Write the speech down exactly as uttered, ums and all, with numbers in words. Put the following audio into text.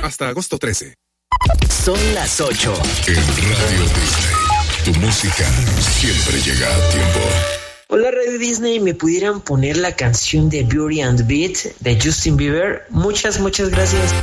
Hasta agosto trece. Son las ocho. En Radio Disney, tu música siempre llega a tiempo. Hola Radio Disney, ¿me pudieran poner la canción de Beauty and the Beast de Justin Bieber? Muchas, muchas gracias.